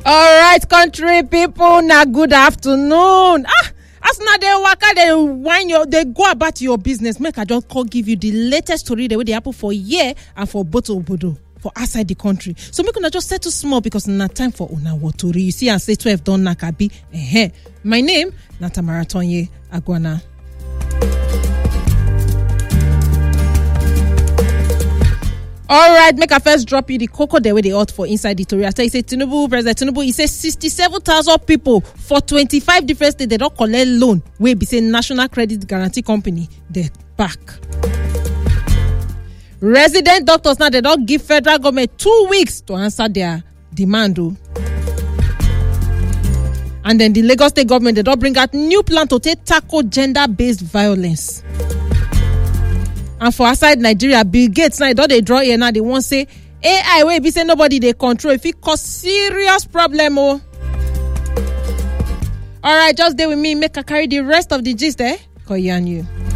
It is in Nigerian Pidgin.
All right, country people, na good afternoon. As na dey waka, dey whine they go about your business. Make I just call give you the latest story the way they happen for here and for both obodo for outside the country. So make una just settle small because na time for una watori. You see, I say 12 don nakabi. My name na Tamara Tonye Agwana. All right, make I first drop you the cocoa the way they ought for inside the story. I say President Tinubu, he says 67,000 people for 25 different states, they don't collect loan. We be say National Credit Guarantee Company, they back. Resident doctors now, they don't give federal government 2 weeks to answer their demand. And then the Lagos State government, they don't bring out new plan to tackle gender-based violence. And for outside Nigeria, Bill Gates now don't they draw here now. They won't say AI way be say nobody they control if it cause serious problem. All right, just stay with me. Make I carry the rest of the gist. Koyan you.